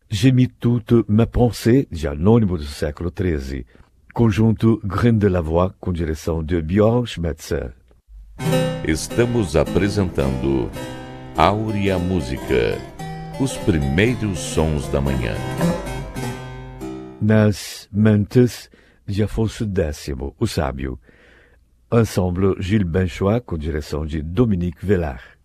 J'ai mis toute ma pensée, de anônimo do século XIII. Conjunto Grain de la Voix, com direção de Björn Schmetzer. Estamos apresentando Áurea Música, os primeiros sons da manhã. Nas Mentes, de Afonso X, o Sábio. Ensemble Gilles Benchois, com direção de Dominique Vellar.